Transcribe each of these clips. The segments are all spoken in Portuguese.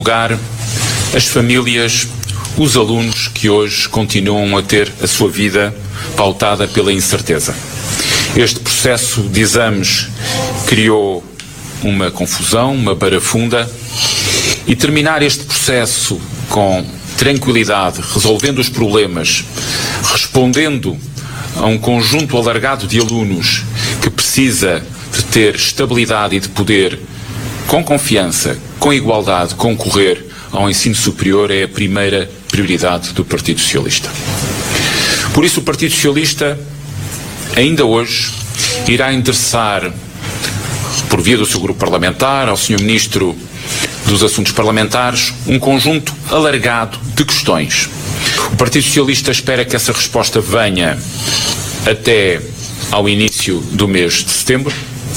lugar, as famílias, os alunos que hoje continuam a ter a sua vida pautada pela incerteza. Este processo de exames criou uma confusão, uma barafunda, e terminar este processo com tranquilidade, resolvendo os problemas, respondendo a um conjunto alargado de alunos que precisa de ter estabilidade e de poder, com confiança, com igualdade, concorrer ao ensino superior é a primeira prioridade do Partido Socialista. Por isso o Partido Socialista, ainda hoje, irá endereçar, por via do seu grupo parlamentar, ao Sr. Ministro dos Assuntos Parlamentares, um conjunto alargado de questões. O Partido Socialista espera que essa resposta venha até ao início do mês de setembro,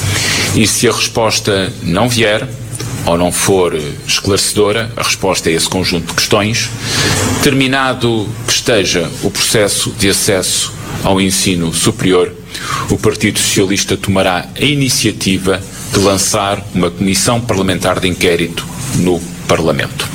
e se a resposta não vier, ou não for esclarecedora, a resposta a esse conjunto de questões, terminado que esteja o processo de acesso ao ensino superior, o Partido Socialista tomará a iniciativa de lançar uma comissão parlamentar de inquérito no Parlamento.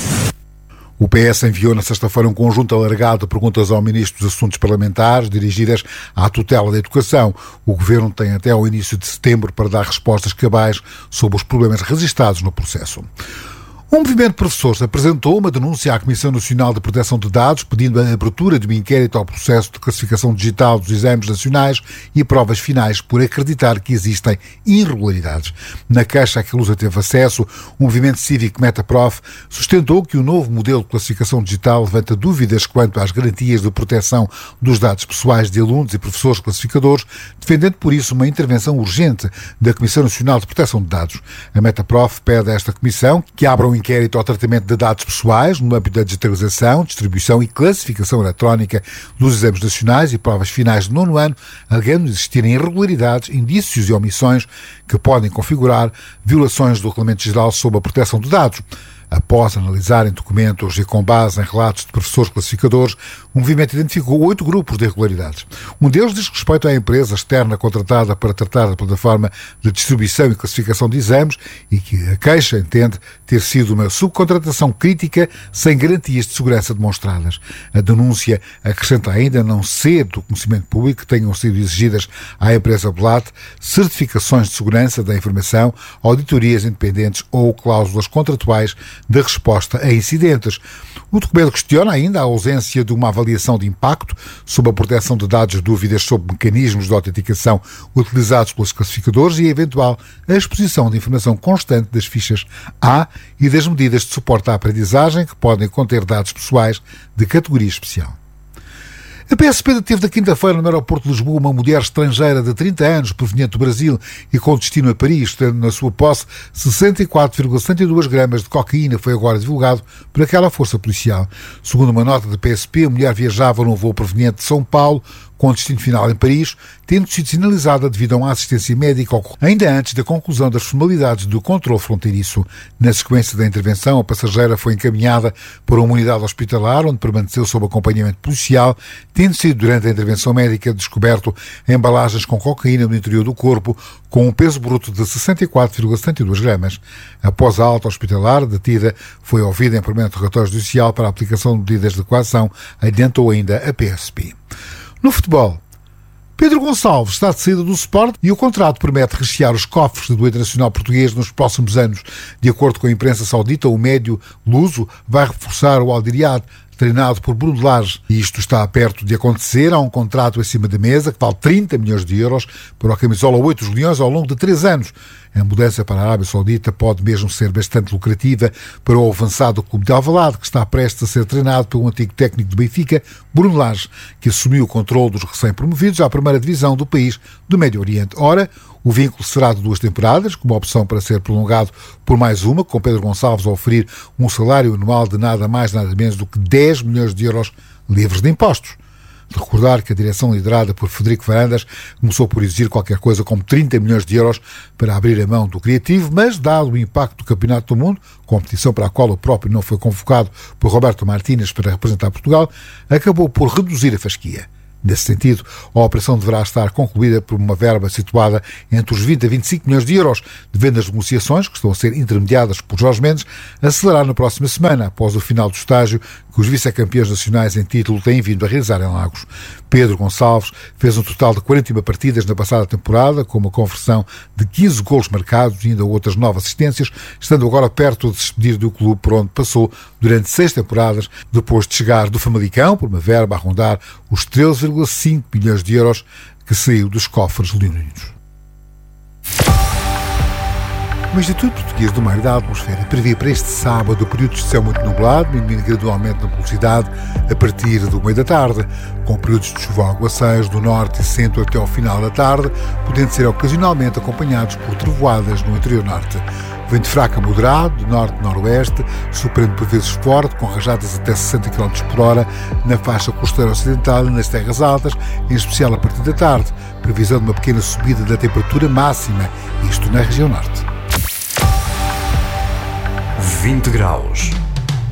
O PS enviou na sexta-feira um conjunto alargado de perguntas ao Ministro dos Assuntos Parlamentares dirigidas à tutela da educação. O Governo tem até ao início de setembro para dar respostas cabais sobre os problemas registados no processo. Um movimento de professores apresentou uma denúncia à Comissão Nacional de Proteção de Dados pedindo a abertura de um inquérito ao processo de classificação digital dos exames nacionais e provas finais por acreditar que existem irregularidades. Na queixa a que a Lusa teve acesso, o movimento cívico Metaprof sustentou que o novo modelo de classificação digital levanta dúvidas quanto às garantias de proteção dos dados pessoais de alunos e professores classificadores, defendendo por isso uma intervenção urgente da Comissão Nacional de Proteção de Dados. A Metaprof pede a esta comissão que abra um inquérito ao tratamento de dados pessoais no âmbito da digitalização, distribuição e classificação eletrónica dos exames nacionais e provas finais de 9º ano, alegando existirem irregularidades, indícios e omissões que podem configurar violações do Regulamento Geral sobre a Proteção de Dados. Após analisarem documentos e com base em relatos de professores classificadores, o movimento identificou 8 grupos de irregularidades. Um deles diz respeito à empresa externa contratada para tratar da plataforma de distribuição e classificação de exames e que a queixa entende ter sido uma subcontratação crítica sem garantias de segurança demonstradas. A denúncia acrescenta ainda não ser do conhecimento público que tenham sido exigidas à empresa Blat certificações de segurança da informação, auditorias independentes ou cláusulas contratuais da resposta a incidentes. O documento questiona ainda a ausência de uma avaliação de impacto sobre a proteção de dados, dúvidas sobre mecanismos de autenticação utilizados pelos classificadores e a eventual exposição de informação constante das fichas A e das medidas de suporte à aprendizagem que podem conter dados pessoais de categoria especial. A PSP deteve na quinta-feira no aeroporto de Lisboa uma mulher estrangeira de 30 anos, proveniente do Brasil e com destino a Paris, tendo na sua posse 64,72 gramas de cocaína, foi agora divulgado por aquela força policial. Segundo uma nota da PSP, a mulher viajava num voo proveniente de São Paulo, com destino final em Paris, tendo sido sinalizada devido a uma assistência médica ainda antes da conclusão das formalidades do controle fronteiriço. Na sequência da intervenção, a passageira foi encaminhada para uma unidade hospitalar, onde permaneceu sob acompanhamento policial, tendo sido durante a intervenção médica descoberto embalagens com cocaína no interior do corpo, com um peso bruto de 64,72 gramas. Após a alta hospitalar, a detida foi ouvida em primeiro interrogatório judicial para a aplicação de medidas de coação, adiantou ainda a PSP. No futebol, Pedro Gonçalves está de saída do Sport e o contrato promete rechear os cofres do internacional português nos próximos anos. De acordo com a imprensa saudita, o médio luso vai reforçar o Al Ittihad, treinado por Bruno Lage, e isto está perto de acontecer. Há um contrato acima da mesa que vale 30 milhões de euros para o camisola 8 dos Leões ao longo de 3 anos. A mudança para a Arábia Saudita pode mesmo ser bastante lucrativa para o avançado clube de Alvalade, que está prestes a ser treinado pelo antigo técnico do Benfica, Bruno Lage, que assumiu o controle dos recém-promovidos à primeira divisão do país do Médio Oriente. Ora, o vínculo será de 2 temporadas, com uma opção para ser prolongado por mais uma, com Pedro Gonçalves a oferir um salário anual de nada mais nada menos do que 10 milhões de euros livres de impostos. De recordar que a direção liderada por Frederico Varandas começou por exigir qualquer coisa como 30 milhões de euros para abrir a mão do criativo, mas dado o impacto do Campeonato do Mundo, competição para a qual o próprio não foi convocado por Roberto Martínez para representar Portugal, acabou por reduzir a fasquia. Nesse sentido, a operação deverá estar concluída por uma verba situada entre os 20 a 25 milhões de euros, devendo as negociações, que estão a ser intermediadas por Jorge Mendes, acelerar na próxima semana, após o final do estágio que os vice-campeões nacionais em título têm vindo a realizar em Lagos. Pedro Gonçalves fez um total de 41 partidas na passada temporada, com uma conversão de 15 golos marcados e ainda outras 9 assistências, estando agora perto de se despedir do clube por onde passou durante 6 temporadas, depois de chegar do Famalicão por uma verba a rondar os 13,5 milhões de euros que saiu dos cofres leoninos. O Instituto Português do Mar e da Atmosfera prevê para este sábado períodos de céu muito nublado, diminuindo gradualmente na velocidade a partir do meio da tarde, com períodos de chuva ou aguaceiros do norte e centro até ao final da tarde, podendo ser ocasionalmente acompanhados por trovoadas no interior norte. Vento fraco a moderado, de norte-noroeste, superando por vezes forte, com rajadas até 60 km por hora na faixa costeira ocidental e nas terras altas, em especial a partir da tarde. Previsão de uma pequena subida da temperatura máxima, isto na região norte. 20 graus.